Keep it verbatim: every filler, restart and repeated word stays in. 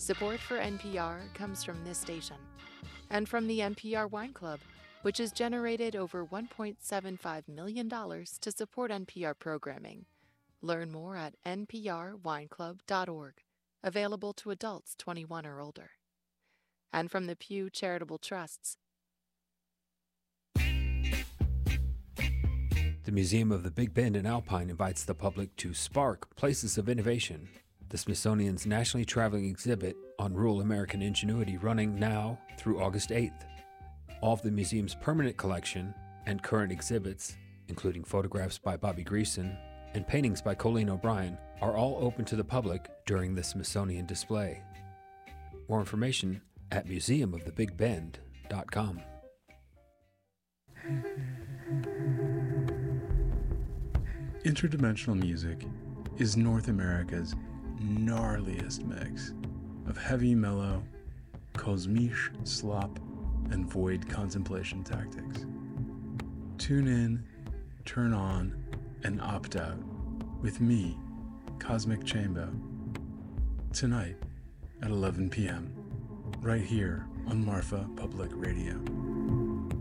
Support for N P R comes from this station and from the N P R Wine Club, which has generated over one point seven five million dollars to support N P R programming. Learn more at n p r wine club dot org, available to adults twenty-one or older. And from the Pew Charitable Trusts. The Museum of the Big Bend in Alpine invites the public to Spark Places of Innovation, the Smithsonian's nationally traveling exhibit on rural American ingenuity, running now through August eighth. All of the museum's permanent collection and current exhibits, including photographs by Bobby Greason and paintings by Colleen O'Brien, are all open to the public during the Smithsonian display. More information at museum of the big bend dot com. Interdimensional music is North America's gnarliest mix of heavy mellow, cosmiche slop, and void contemplation tactics. Tune in, turn on, and opt out with me, Cosmic Chamber, tonight at eleven p.m. right here on Marfa Public Radio.